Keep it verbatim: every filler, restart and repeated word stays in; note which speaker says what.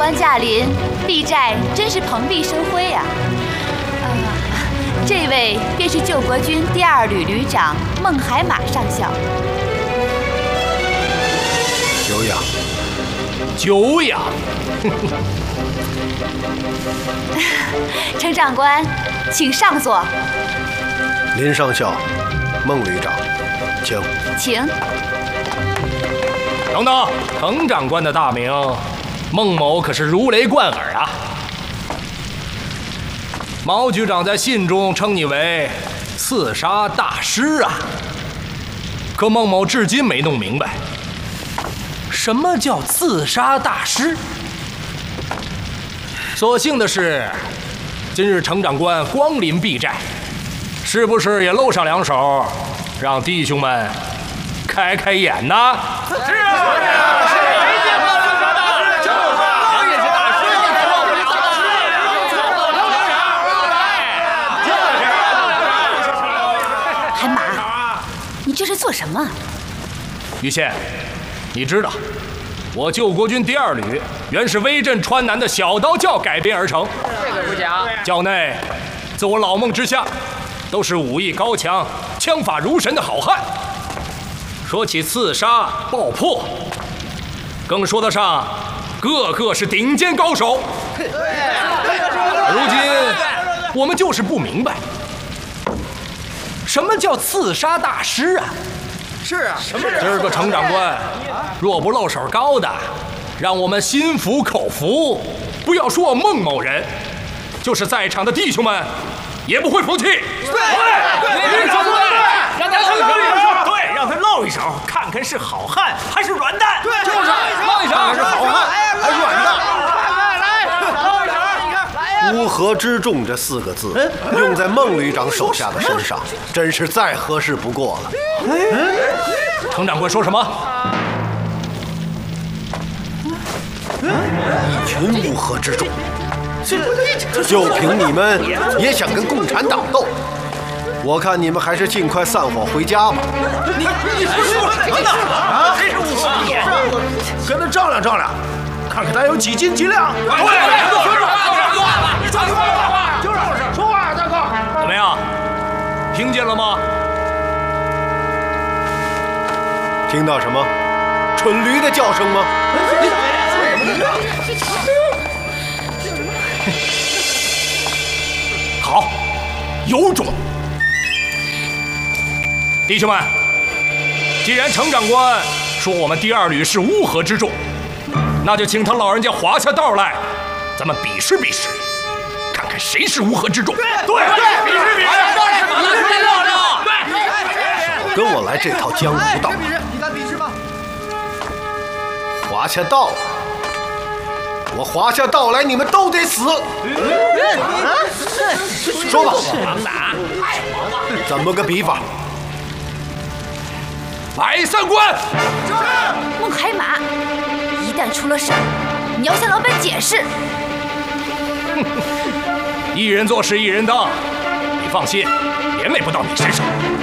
Speaker 1: 官驾临，敝寨真是蓬荜生辉呀、啊！呃，这位便是救国军第二旅旅长孟海马上校。
Speaker 2: 久仰，
Speaker 3: 久仰。
Speaker 1: 程长官，请上座。
Speaker 2: 林上校，孟旅长，请。
Speaker 1: 请。
Speaker 3: 等等，程长官的大名，孟某可是如雷贯耳啊。毛局长在信中称你为刺杀大师啊，可孟某至今没弄明白，什么叫刺杀大师？所幸的是，今日程长官光临敝寨，是不是也露上两手，让弟兄们开开眼呢？是啊，是没见过刺杀大师，就是那些大师，
Speaker 1: 海马，你这是做什么？
Speaker 3: 于宪，你知道，我救国军第二旅原是威震川南的小刀教改编而成。
Speaker 4: 这个不假。
Speaker 3: 教内，自我老孟之下，都是武艺高强、枪法如神的好汉。说起刺杀、爆破，更说得上个个是顶尖高手。如今我们就是不明白，什么叫刺杀大师啊？
Speaker 4: 是啊，什么
Speaker 3: 今儿个程长官若不露手高的，让我们心服口服。不要说孟某人，就是在场的弟兄们也不会服气。对
Speaker 4: 对，说对，让他露一手，
Speaker 5: 对，让他露一手，看看是好汉还是软蛋。
Speaker 4: 对，
Speaker 5: 就是
Speaker 3: 露一手，
Speaker 2: 是好汉还是软蛋？
Speaker 4: 来来，露一手，你看，来呀！
Speaker 2: 乌合之众这四个字用在孟旅长手下的身上，真是再合适不过了。
Speaker 3: 程长官说什么？
Speaker 2: 一群乌合之众，就凭你们也想跟共产党斗？我看你们还是尽快散伙回家吧。
Speaker 5: 你你说什么呢？啊，这是乌合之众，跟他丈量丈量，看看他有几斤几两。对，说实话，说话吧，你说实话，就是说话，大哥。
Speaker 3: 怎么样？听见了吗？
Speaker 2: 听到什么？蠢驴的叫声吗？
Speaker 3: 好，有种！弟兄们，既然程长官说我们第二旅是乌合之众，那就请他老人家划下道来，咱们比试比试，看看谁是乌合之众。对对对，比试比试，比试热闹。对，
Speaker 2: 跟我来这套江湖道。
Speaker 4: 你敢比试吗？
Speaker 2: 划下道，我划下道来，你们都得死。说吧，怎么个比法？
Speaker 3: 来三关。
Speaker 1: 孟海马，一旦出了事，你要向老板解释。
Speaker 3: 一人做事一人当，你放心，连累不到你身上。